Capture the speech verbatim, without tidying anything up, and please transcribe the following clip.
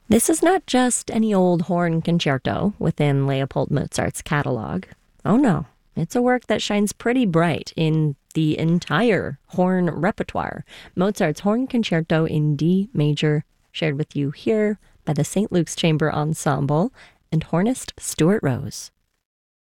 This is not just any old horn concerto within Leopold Mozart's catalog. Oh no, it's a work that shines pretty bright in the entire horn repertoire. Mozart's Horn Concerto in D major, shared with you here by the Saint Luke's Chamber Ensemble and hornist Stuart Rose.